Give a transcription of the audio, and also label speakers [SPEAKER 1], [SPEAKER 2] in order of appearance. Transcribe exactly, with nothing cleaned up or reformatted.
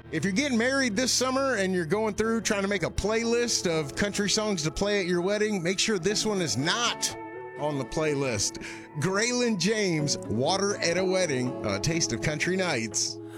[SPEAKER 1] If you're getting married this summer and you're going through trying to make a playlist of country songs to play at your wedding, make sure this one is not on the playlist. Graylin James, Water at a Wedding, a taste of country nights.